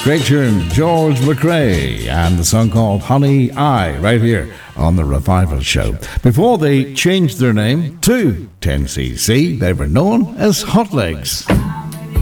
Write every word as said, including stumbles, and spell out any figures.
Great tune, George McRae, and the song called Honey I, right here on The Revival Show. Before they changed their name to ten C C, they were known as Hot Legs.